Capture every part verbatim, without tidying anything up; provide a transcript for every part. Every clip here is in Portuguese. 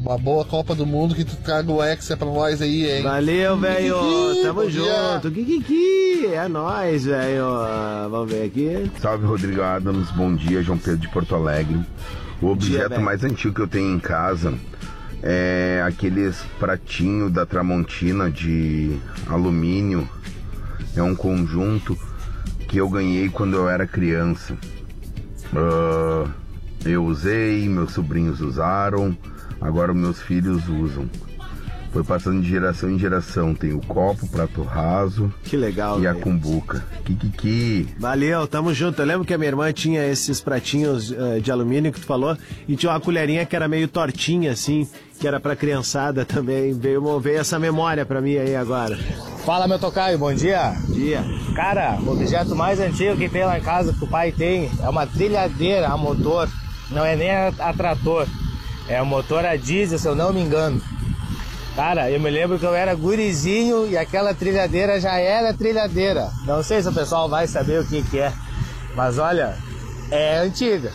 Uma boa Copa do Mundo, que tu traga o Hexa pra nós aí, hein? Valeu, velho. Tamo bom junto. Kikiki. É nóis, velho. Vamos ver aqui. Salve, Rodrigo Adams. Bom dia, João Pedro de Porto Alegre. O objeto dia, mais antigo que eu tenho em casa é aqueles pratinhos da Tramontina de alumínio. É um conjunto que eu ganhei quando eu era criança. Uh, eu usei, meus sobrinhos usaram, agora meus filhos usam. Foi passando de geração em geração. Tem o copo, o prato raso. Que legal, e véio. a cumbuca. Kikiki. Valeu, tamo junto. Eu lembro que a minha irmã tinha esses pratinhos uh, de alumínio que tu falou, e tinha uma colherinha que era meio tortinha, assim, que era pra criançada também. Veio, veio essa memória pra mim aí agora. Fala, meu tocaio, bom dia. Bom dia. Cara, o objeto mais antigo que tem lá em casa, que o pai tem, é uma trilhadeira a motor. Não é nem a, a trator. É um motor a diesel, se eu não me engano. Cara, eu me lembro que eu era gurizinho e aquela trilhadeira já era trilhadeira. Não sei se o pessoal vai saber o que que é, mas olha, é antiga.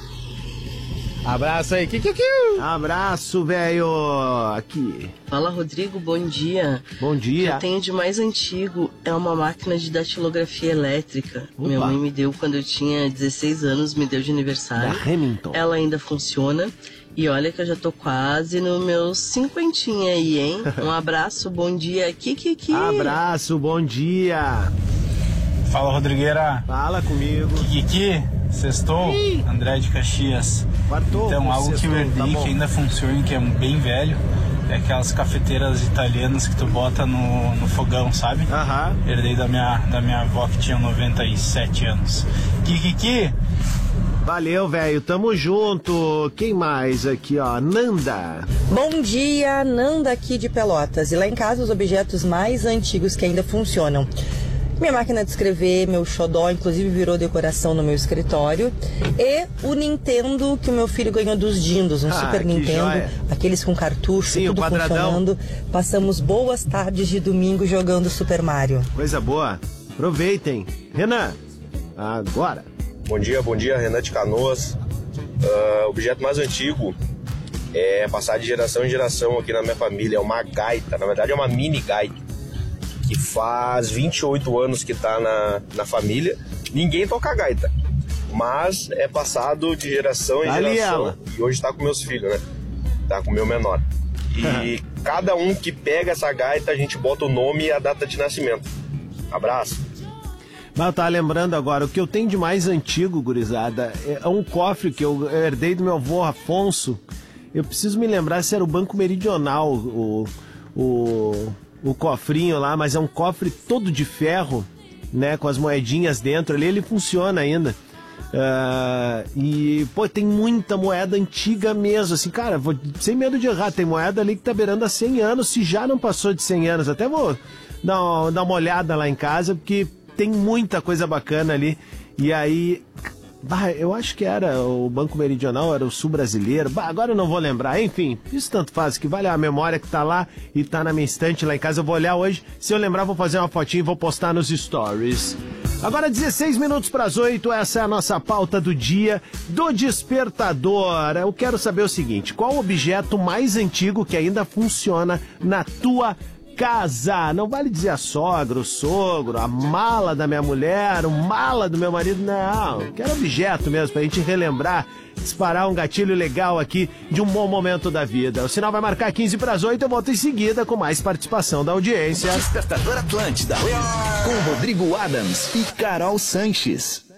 Abraço aí, Kikiki. Abraço, velho. Aqui. Fala, Rodrigo, bom dia. Bom dia. O que eu tenho de mais antigo é uma máquina de datilografia elétrica. Opa. Minha mãe me deu quando eu tinha dezesseis anos, me deu de aniversário. Da Remington. Ela ainda funciona. E olha que eu já tô quase no meus cinquentinha aí, hein? Um abraço, bom dia, Kikiki. Abraço, bom dia. Fala, Rodrigueira. Fala comigo. Kikiki, sextou, Ih. André de Caxias. Quartou, então, algo sextou, que eu herdei, tá que ainda funciona, que é bem velho, é aquelas cafeteiras italianas que tu bota no, no fogão, sabe? Aham. Herdei da minha, da minha avó, que tinha noventa e sete anos. Kikiki. Valeu, velho, tamo junto. Quem mais aqui, ó? Nanda. Bom dia, Nanda aqui de Pelotas. E lá em casa os objetos mais antigos que ainda funcionam. Minha máquina de escrever, meu xodó, inclusive virou decoração no meu escritório. E o Nintendo que o meu filho ganhou dos dindos, um ah, Super Nintendo, joia. Aqueles com cartucho, Sim, tudo funcionando. Passamos boas tardes de domingo jogando Super Mario. Coisa boa. Aproveitem. Renan, agora. Bom dia, bom dia, Renan de Canoas. Uh, o objeto mais antigo é passar de geração em geração aqui na minha família. É uma gaita, na verdade é uma mini gaita, que faz vinte e oito anos que está na, na família. Ninguém toca gaita, mas é passado de geração em tá geração. Ela. E hoje está com meus filhos, né? Tá com o meu menor. E cada um que pega essa gaita, a gente bota o nome e a data de nascimento. Abraço. Mas eu tava lembrando agora, o que eu tenho de mais antigo, gurizada, é um cofre que eu herdei do meu avô Afonso. Eu preciso me lembrar se era o Banco Meridional, o, o, o cofrinho lá, mas é um cofre todo de ferro, né, com as moedinhas dentro ali, ele funciona ainda. Uh, e, pô, tem muita moeda antiga mesmo, assim, cara, vou, sem medo de errar, tem moeda ali que tá beirando há cem anos, se já não passou de cem anos, até vou dar uma, dar uma olhada lá em casa, porque tem muita coisa bacana ali. E aí, bah, eu acho que era o Banco Meridional, era o Sul Brasileiro, bah, agora eu não vou lembrar, enfim, isso tanto faz, que vale a memória que tá lá e tá na minha estante lá em casa. Eu vou olhar hoje, se eu lembrar vou fazer uma fotinha e vou postar nos stories. Agora dezesseis minutos para as oito, essa é a nossa pauta do dia do Despertador. Eu quero saber o seguinte, qual o objeto mais antigo que ainda funciona na tua casa? Não vale dizer a sogra, o sogro, a mala da minha mulher, o mala do meu marido, não. Quero objeto mesmo, pra gente relembrar, disparar um gatilho legal aqui de um bom momento da vida. O sinal vai marcar quinze para as oito, eu volto em seguida com mais participação da audiência. Despertador Atlântida, com Rodrigo Adams e Carol Sanches.